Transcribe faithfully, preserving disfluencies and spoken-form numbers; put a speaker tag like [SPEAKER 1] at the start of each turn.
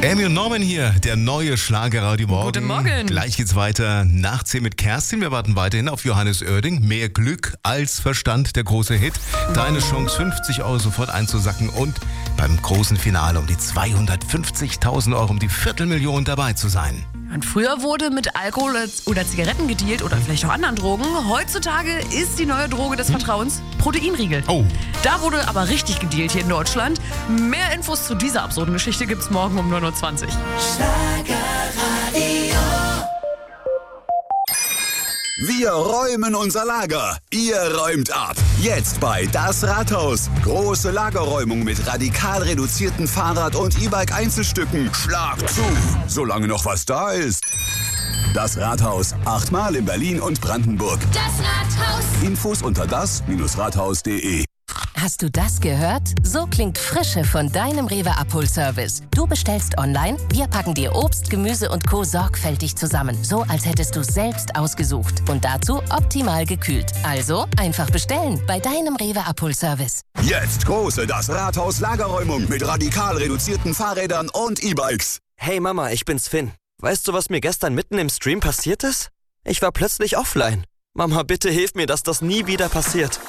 [SPEAKER 1] Amy und Norman hier, der neue Schlagerradio Morgen.
[SPEAKER 2] Guten Morgen.
[SPEAKER 1] Gleich geht's weiter nach zehn mit Kerstin. Wir warten weiterhin auf Johannes Oerding. Mehr Glück als Verstand, der große Hit. Deine Chance, fünfzig Euro sofort einzusacken und beim großen Finale um die zweihundertfünfzigtausend Euro, um die Viertelmillion dabei zu sein.
[SPEAKER 2] Und früher wurde mit Alkohol oder Zigaretten gedealt oder vielleicht auch anderen Drogen. Heutzutage ist die neue Droge des Vertrauens Proteinriegel.
[SPEAKER 1] Oh.
[SPEAKER 2] Da wurde aber richtig gedealt hier in Deutschland. Mehr Infos zu dieser absurden Geschichte gibt's morgen um neun Uhr zwanzig.
[SPEAKER 3] Wir räumen unser Lager. Ihr räumt ab. Jetzt bei Das Rathaus. Große Lagerräumung mit radikal reduzierten Fahrrad- und E-Bike-Einzelstücken. Schlag zu, solange noch was da ist. Das Rathaus. Achtmal in Berlin und Brandenburg.
[SPEAKER 4] Das Rathaus.
[SPEAKER 3] Infos unter das Rathaus punkt de.
[SPEAKER 5] Hast du das gehört? So klingt Frische von deinem Rewe Abholservice. Du bestellst online, wir packen dir Obst, Gemüse und Co. sorgfältig zusammen. So, als hättest du es selbst ausgesucht. Und dazu optimal gekühlt. Also einfach bestellen bei deinem Rewe Abholservice.
[SPEAKER 3] Jetzt große Das Rathaus Lagerräumung mit radikal reduzierten Fahrrädern und E-Bikes.
[SPEAKER 6] Hey Mama, ich bin's Finn. Weißt du, was mir gestern mitten im Stream passiert ist? Ich war plötzlich offline. Mama, bitte hilf mir, dass das nie wieder passiert.